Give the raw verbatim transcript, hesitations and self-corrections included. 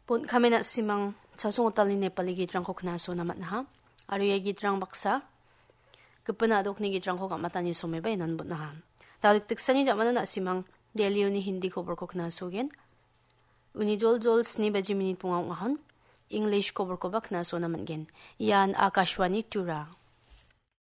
Pun kami na simang sasungutal ni Nepali gitrang ko knaso namat na ha. Aro ya gitrang baksa. Kapanadok ni gitrang ko kamata ni sumibay nan but na ha. Taliktik sa ni jaman na simang Delio ni hindi cover ko knaso gen. Uni jol jol sni baji minit pungaw ngahon. English cover ko ba knaso naman gen. Yan Akashwani Tura.